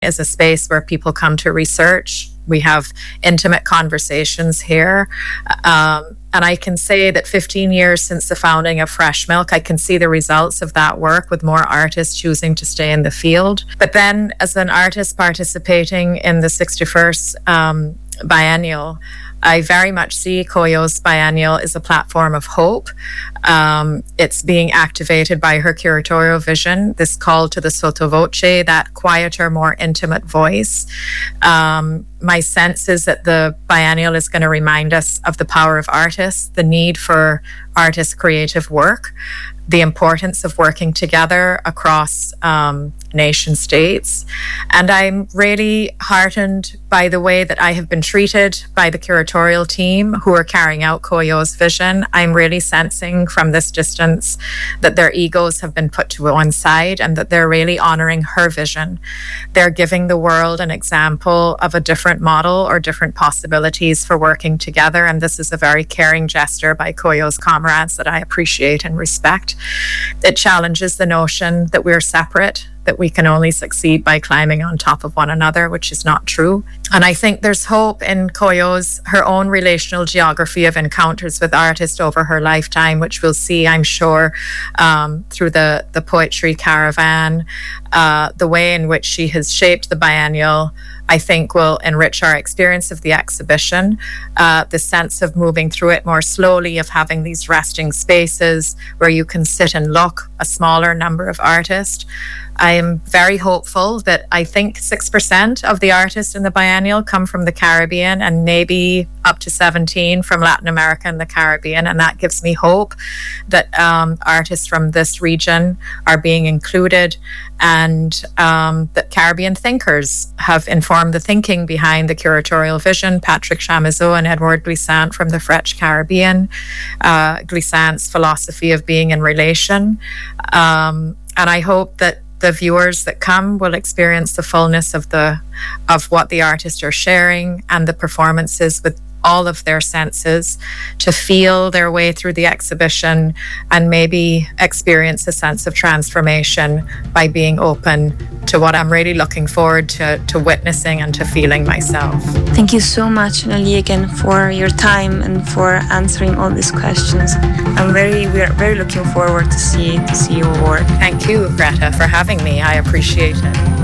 is a space where people come to research. We have intimate conversations here. And I can say that 15 years since the founding of Fresh Milk, I can see the results of that work with more artists choosing to stay in the field. But then as an artist participating in the 61st biennial, I very much see Koyo's biennial as a platform of hope. It's being activated by her curatorial vision, this call to the sotto voce, that quieter, more intimate voice. My sense is that the biennial is going to remind us of the power of artists, the need for artists' creative work, the importance of working together across nation states. And I'm really heartened by the way that I have been treated by the curatorial team who are carrying out Koyo's vision. I'm really sensing from this distance that their egos have been put to one side and that they're really honoring her vision. They're giving the world an example of a different model or different possibilities for working together. And this is a very caring gesture by Koyo's comrades that I appreciate and respect. It challenges the notion that we're separate, that we can only succeed by climbing on top of one another, which is not true. And I think there's hope in Koyo's, her own relational geography of encounters with artists over her lifetime, which we'll see, I'm sure, through the poetry caravan. The way in which she has shaped the biennial, I think, will enrich our experience of the exhibition. The sense of moving through it more slowly, of having these resting spaces where you can sit and look, a smaller number of artists. I am very hopeful that I think 6% of the artists in the biennial come from the Caribbean and maybe up to 17 from Latin America and the Caribbean. And that gives me hope that artists from this region are being included, and that Caribbean thinkers have informed the thinking behind the curatorial vision. Patrick Chamizo and Edouard Glissant from the French Caribbean, Glissant's philosophy of being in relation. And I hope that the viewers that come will experience the fullness of what the artists are sharing and the performances with all of their senses, to feel their way through the exhibition and maybe experience a sense of transformation by being open to what I'm really looking forward to witnessing and to feeling myself. Thank you so much, Natalie, again, for your time and for answering all these questions. We are very looking forward to see your work. Thank you, Greta, for having me. I appreciate it.